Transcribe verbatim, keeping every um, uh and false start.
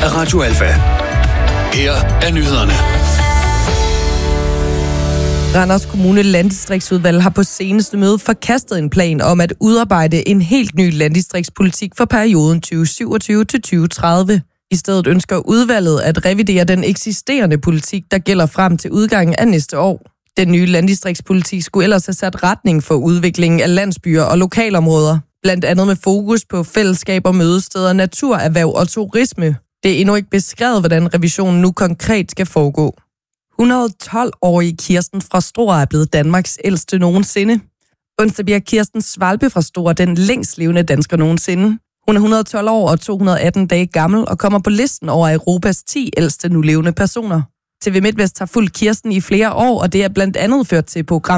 af Radio Alfa. Her er nyhederne. Randers Kommune Landdistriktsudvalg har på seneste møde forkastet en plan om at udarbejde en helt ny landdistriktspolitik for perioden tyve syvogtyve til tyve tredive. I stedet ønsker udvalget at revidere den eksisterende politik, der gælder frem til udgangen af næste år. Den nye landdistriktspolitik skulle ellers have sat retning for udviklingen af landsbyer og lokalområder, blandt andet med fokus på fællesskaber, mødesteder, naturerhverv og turisme. Det er endnu ikke beskrevet, hvordan revisionen nu konkret skal foregå. et hundrede og tolv-årige Kirsten fra Struer er blevet Danmarks ældste nogensinde. Onsdag bliver Kirsten Svalbe fra Struer den længst levende dansker nogensinde. Hun er et hundrede og tolv år og to hundrede og atten dage gammel og kommer på listen over Europas ti ældste nulevende personer. T V MidtVest har fulgt Kirsten i flere år, og det er blandt andet ført til program